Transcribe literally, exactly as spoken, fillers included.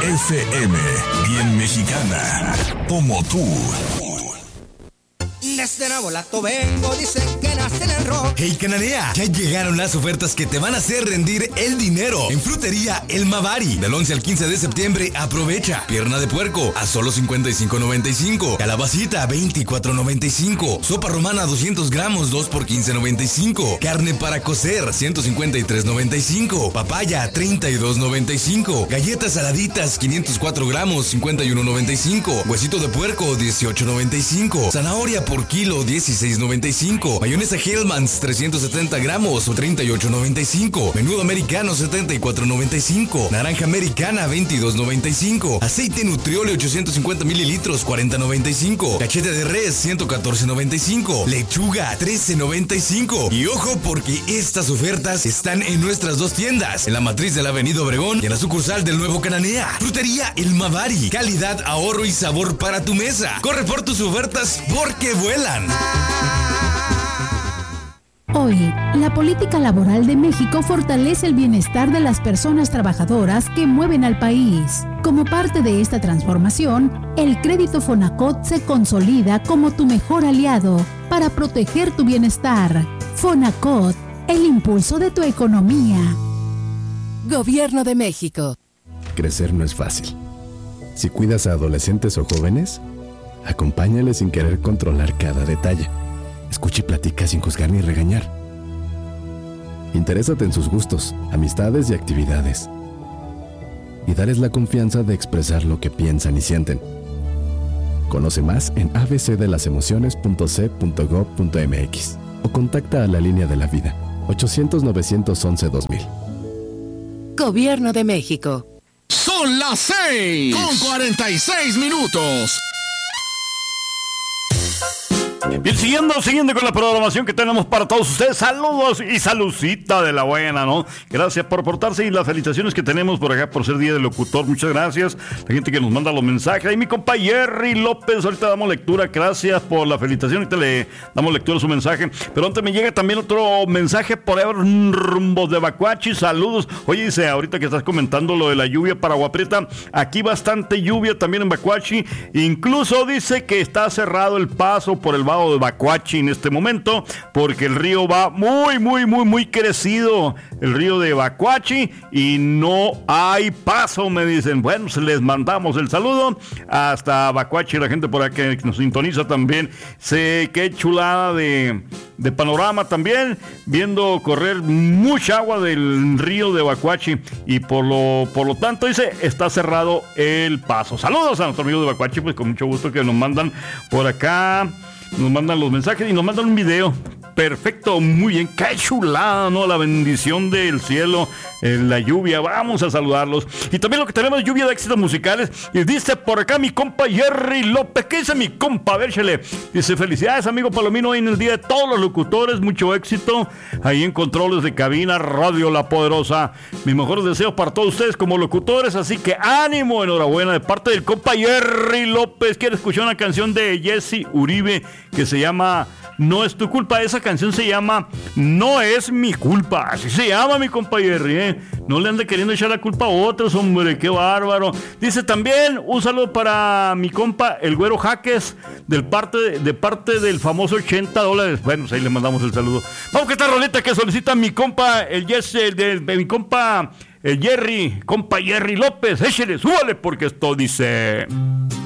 F M, bien mexicana, como tú. Desde Nabolato vengo, dicen que nace en el rock. Hey Cananea, ya llegaron las ofertas que te van a hacer rendir el dinero. En Frutería El Mavari, del once al quince de septiembre, aprovecha. Pierna de puerco a solo cincuenta y cinco noventa y cinco. Calabacita a veinticuatro noventa y cinco. Sopa romana doscientos gramos, dos por quince noventa y cinco. Carne para cocer, ciento cincuenta y tres noventa y cinco. Papaya, treinta y dos noventa y cinco. Galletas saladitas, quinientos cuatro gramos, cincuenta y uno noventa y cinco. Huesito de puerco, dieciocho noventa y cinco. Zanahoria por kilo, dieciséis noventa y cinco. Mayonesa Hellmann's, trescientos setenta gramos, treinta y ocho noventa y cinco. Menudo americano, setenta y cuatro noventa y cinco. Naranja americana, veintidós noventa y cinco. Aceite Nutriole, ochocientos cincuenta mililitros, cuarenta noventa y cinco. Cachete de res, ciento catorce noventa y cinco. Lechuga, trece noventa y cinco. Y ojo, porque estas ofertas están en nuestras dos tiendas, en la matriz de la Avenida Obregón y en la sucursal del Nuevo Cananea. Frutería El Mavari, calidad, ahorro y sabor para tu mesa. Corre por tus ofertas porque vuelan. Hoy, la política laboral de México fortalece el bienestar de las personas trabajadoras que mueven al país. Como parte de esta transformación, el crédito Fonacot se consolida como tu mejor aliado para proteger tu bienestar. Fonacot, el impulso de tu economía. Gobierno de México. Crecer no es fácil. Si cuidas a adolescentes o jóvenes, acompáñales sin querer controlar cada detalle. Escucha y platica sin juzgar ni regañar. Interésate en sus gustos, amistades y actividades. Y dales la confianza de expresar lo que piensan y sienten. Conoce más en a b c de las emociones punto c punto gob punto m x o contacta a la línea de la vida ochocientos novecientos once dos mil. Gobierno de México. Son las seis con cuarenta y seis minutos. Bien, siguiendo, siguiendo con la programación que tenemos para todos ustedes. Saludos y saludcita de la buena, ¿no? Gracias por portarse y las felicitaciones que tenemos por acá por ser Día del Locutor. Muchas gracias. La gente que nos manda los mensajes. Ahí mi compa Jerry López, ahorita damos lectura. Gracias por la felicitación. Ahorita le damos lectura a su mensaje. Pero antes me llega también otro mensaje por ahí, rumbo de Bacuachi. Saludos. Oye, dice, ahorita que estás comentando lo de la lluvia para Agua Prieta, aquí bastante lluvia también en Bacuachi. Incluso dice que está cerrado el paso por el Vago de Bacuachi en este momento, porque el río va muy, muy, muy, muy crecido, el río de Bacuachi, y no hay paso, me dicen. Bueno, les mandamos el saludo hasta Bacuachi, la gente por acá que nos sintoniza también. Sé qué chulada de, de panorama también, viendo correr mucha agua del río de Bacuachi, y por lo, por lo tanto, dice, está cerrado el paso. Saludos a nuestro amigo de Bacuachi, pues con mucho gusto que nos mandan por acá. Nos mandan los mensajes y nos mandan un video. Perfecto, muy bien, qué chulada, ¿no? La bendición del cielo, eh, la lluvia, vamos a saludarlos. Y también lo que tenemos es lluvia de éxitos musicales. Y dice por acá mi compa Jerry López, ¿qué dice mi compa? A ver, chale. Dice, felicidades amigo Palomino, hoy en el día de todos los locutores, mucho éxito. Ahí en controles de cabina, Radio La Poderosa. Mis mejores deseos para todos ustedes como locutores, así que ánimo, enhorabuena de parte del compa Jerry López. Quiero escuchar una canción de Jesse Uribe que se llama No es tu culpa. Esa canción se llama No es mi culpa. Así se llama mi compa Jerry, ¿eh? No le ande queriendo echar la culpa a otros, hombre, qué bárbaro. Dice también un saludo para mi compa el Güero Jaques, del parte, de parte del famoso ochenta dólares. Bueno, pues ahí le mandamos el saludo. Vamos, que esta roleta que solicita mi compa el Jesse, el de, de mi compa el Jerry, compa Jerry López. Échele, súbale, porque esto dice...